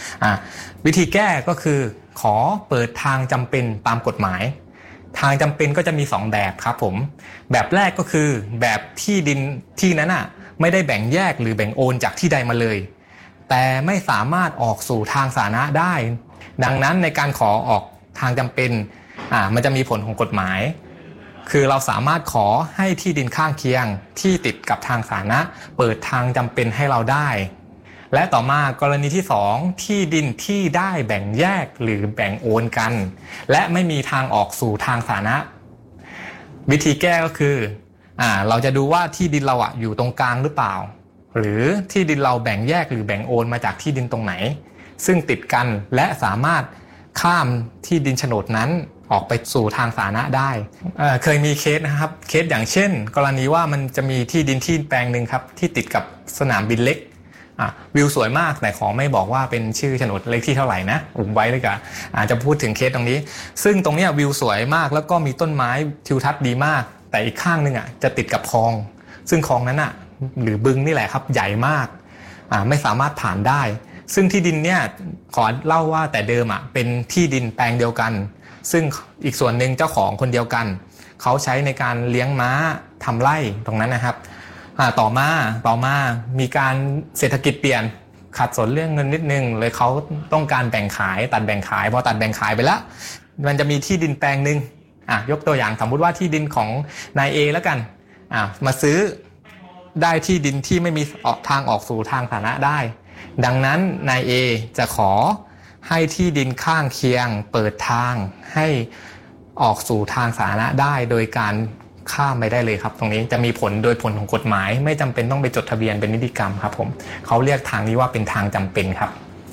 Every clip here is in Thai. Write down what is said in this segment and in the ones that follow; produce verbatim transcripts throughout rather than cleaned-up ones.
อ่าวิธีแก้ก็คือขอเปิดทางจำเป็นตามกฎหมายทางจำเป็นก็จะมีสองแบบครับผมแบบแรกก็คือแบบที่ดินที่นั้นอ่ะไม่ได้แบ่งแยกหรือแบ่งโอนจากที่ใดมาเลยแต่ไม่สามารถออกสู่ทางสาธารณะได้ดังนั้นในการขอออกทางจำเป็นอ่ามันจะมีผลของกฎหมายคือเราสามารถขอให้ที่ดินข้างเคียงที่ติดกับทางสาธารณะเปิดทางจำเป็นให้เราได้และต่อมากรณีที่สองที่ดินที่ได้แบ่งแยกหรือแบ่งโอนกันและไม่มีทางออกสู่ทางสาธารณะวิธีแก้ก็คืออ่าเราจะดูว่าที่ดินเราอ่ะอยู่ตรงกลางหรือเปล่าหรือที่ดินเราแบ่งแยกหรือแบ่งโอนมาจากที่ดินตรงไหนซึ่งติดกันและสามารถข้ามที่ดินโฉนดนั้นออกไปสู่ทางสาธารณะได้เอ่อเคยมีเคสนะครับเคสอย่างเช่นกรณีว่ามันจะมีที่ดินที่แปลงหนึ่งครับที่ติดกับสนามบินเล็กอ่ะวิวสวยมากแต่ขอไม่บอกว่าเป็นชื่อโฉนดเลขที่เท่าไหร่นะอุบไว้เลยกันอาจจะพูดถึงเคสตรงนี้ซึ่งตรงนี้วิวสวยมากแล้วก็มีต้นไม้ทิวทัศน์ดีมากแต่อีกข้างนึงอ่ะจะติดกับคลองซึ่งคลองนั้นอ่ะหรือบึงนี่แหละครับใหญ่มากอ่าไม่สามารถผ่านได้ซึ่งที่ดินเนี่ยขอเล่าว่าแต่เดิมอ่ะเป็นที่ดินแปลงเดียวกันซึ่งอีกส่วนหนึ่งเจ้าของคนเดียวกันเขาใช้ในการเลี้ยงม้าทำไร่ตรงนั้นนะครับอ่าต่อมาต่อมามีการเศรษฐกิจเปลี่ยนขัดสนเรื่องเงินนิดนึงเลยเขาต้องการแบ่งขายตัดแบ่งขายพอตัดแบ่งขายไปแล้วมันจะมีที่ดินแปลงนึงอ่ะยกตัวอย่างสมมุติว่าที่ดินของนายเอแล้วกันอ่ะมาซื้อได้ที่ดินที่ไม่มีออกทางออกสู่ทางสาธารณะได้ดังนั้นนายเอจะขอให้ที่ดินข้างเคียงเปิดทางให้ออกสู่ทางสาธารณะได้โดยการข้ามไปได้เลยครับตรงนี้จะมีผลโดยผลของกฎหมายไม่จำเป็นต้องไปจดทะเบียนเป็นนิติกรรมครับผมเขาเรียกทางนี้ว่าเป็นทางจำเป็นครับ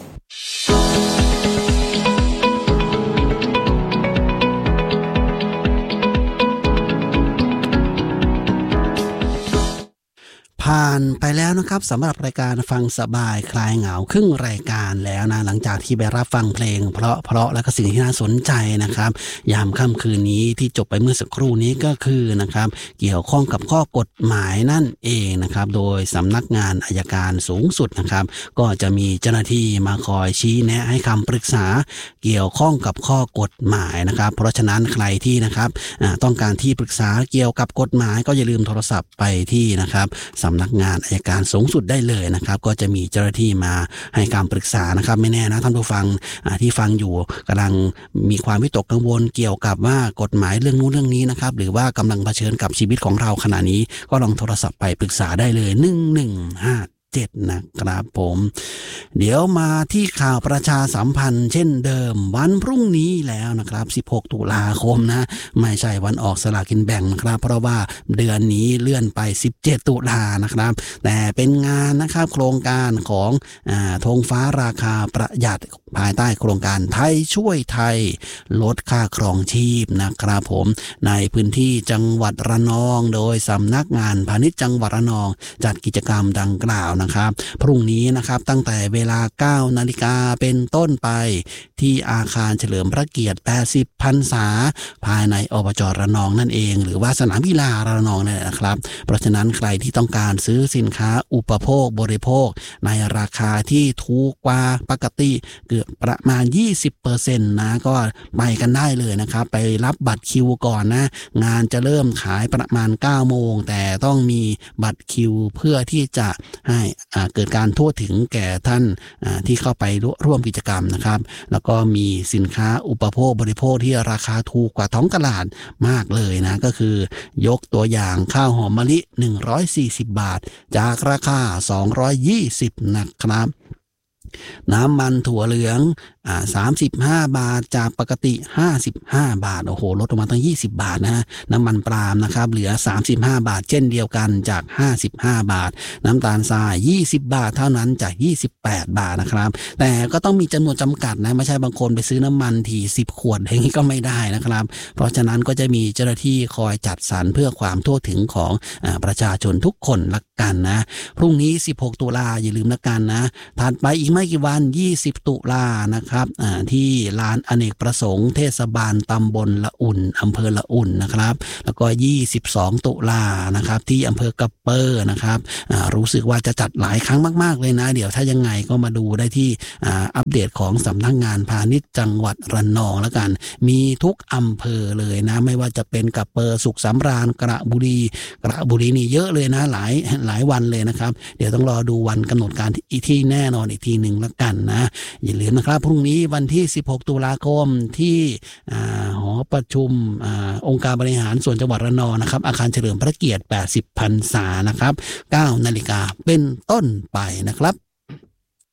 ผ่านไปแล้วนะครับสำหรับรายการฟังสบายคลายเหงาครึ่งรายการแล้วนะหลังจากที่ไปรับฟังเพลงเพราะเพราะและก็สิ่งที่น่าสนใจนะครับยามค่ำคืนนี้ที่จบไปเมื่อสักครู่นี้ก็คือนะครับเกี่ยวข้องกับข้อกฎหมายนั่นเองนะครับโดยสำนักงานอัยการสูงสุดนะครับก็จะมีเจ้าหน้าที่มาคอยชี้แนะให้คำปรึกษาเกี่ยวข้องกับข้อกฎหมายนะครับเพราะฉะนั้นใครที่นะครับต้องการที่ปรึกษาเกี่ยวกับกฎหมายก็อย่าลืมโทรศัพท์ไปที่นะครับสำนักงานอัยการสูงสุดได้เลยนะครับก็จะมีเจ้าหน้าที่มาให้คำปรึกษานะครับไม่แน่นะท่านผู้ฟังที่ฟังอยู่กำลังมีความวิตกกังวลเกี่ยวกับว่ากฎหมายเรื่องนู้นเรื่องนี้นะครับหรือว่ากำลังเผชิญกับชีวิตของเราขณะนี้ก็ลองโทรศัพท์ไปปรึกษาได้เลยหนึ่งหนึ่งห้าเจ็ดนะครับผมเดี๋ยวมาที่ข่าวประชาสัมพันธ์เช่นเดิมวันพรุ่งนี้แล้วนะครับสิบหกตุลาคมนะไม่ใช่วันออกสลากกินแบ่งนะครับเพราะว่าเดือนนี้เลื่อนไปสิบเจ็ดตุลานะครับแต่เป็นงานนะครับโครงการของอ่าธงฟ้าราคาประหยัดภายใต้โครงการไทยช่วยไทยลดค่าครองชีพนะครับผมในพื้นที่จังหวัดระนองโดยสำนักงานพาณิชย์จังหวัดระนองจัดกิจกรรมดังกล่าวนะครับพรุ่งนี้นะครับตั้งแต่เวลา เก้านาฬิกาเป็นต้นไปที่อาคารเฉลิมพระเกียรติแปดสิบพรรษาภายในอบจ.ระนองนั่นเองหรือว่าสนามกีฬาระนองนี่แหละนะครับเพราะฉะนั้นใครที่ต้องการซื้อสินค้าอุปโภคบริโภคในราคาที่ถูกกว่าปกติเกือบประมาณ ยี่สิบเปอร์เซ็นต์ นะก็ไปกันได้เลยนะครับไปรับบัตรคิวก่อนนะงานจะเริ่มขายประมาณ เก้าโมงแต่ต้องมีบัตรคิวเพื่อที่จะให้เกิดการทั่วถึงแก่ท่านที่เข้าไปร่วมกิจกรรมนะครับแล้วก็มีสินค้าอุปโภคบริโภคที่ราคาถูกกว่าท้องตลาดมากเลยนะก็คือยกตัวอย่างข้าวหอมมะลิหนึ่งร้อยสี่สิบบาทจากราคาสองร้อยยี่สิบนะครับน้ำมันถั่วเหลืองอ่าสามสิบห้าบาทจากปกติห้าสิบห้าบาทโอ้โหลดลงมาตั้งยี่สิบบาทนะน้ำมันปาล์มนะครับเหลือสามสิบห้าบาทเช่นเดียวกันจากห้าสิบห้าบาทน้ำตาลทรายยี่สิบบาทเท่านั้นจากยี่สิบแปดบาทนะครับแต่ก็ต้องมีจำนวนจำกัดนะไม่ใช่บางคนไปซื้อน้ำมันทีสิบขวดอย่างนี้ก็ไม่ได้นะครับเพราะฉะนั้นก็จะมีเจ้าหน้าที่คอยจัดสรรเพื่อความทั่วถึงของอ่าประชาชนทุกคนละกันนะพรุ่งนี้สิบหกตุลาอย่าลืมละกันนะถัดไปอีกไม่กี่วันยี่สิบตุลานะครับอ่าที่ลานอเนกประสงค์เทศบาลตำบลละอุ่นอำเภอละอุ่นนะครับแล้วก็ยี่สิบสองตุลานะครับที่อำเภอกระเปอร์นะครับอ่ารู้สึกว่าจะจัดหลายครั้งมากๆเลยนะเดี๋ยวถ้ายังไงก็มาดูได้ที่อ่าอัปเดตของสำนักงานพาณิชย์จังหวัดระนองแล้วกันมีทุกอำเภอเลยนะไม่ว่าจะเป็นกระเปอร์สุขสำราญกระบุรีกระบุรีนี่เยอะเลยนะหลายหลายวันเลยนะครับเดี๋ยวต้องรอดูวันกำหนดการที่ที่แน่นอนอีกทีหนึ่งแล้วกันนะอย่าลืมนะครับพรุ่งนี้วันที่สิบหกตุลาคมที่หอประชุมอองค์การบริหารส่วนจังหวัดระนองนะครับอาคารเฉลิมพระเกียรติแปดสิบพรรษานะครับเก้านาฬิกาเป็นต้นไปนะครับ